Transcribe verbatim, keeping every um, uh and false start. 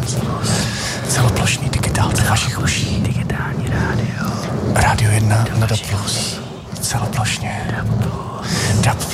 Celoplošný digitálce vašich uší. Digitální rádio. Rádio jedna na D A B plus. Celoplošně. D A B plus. D A B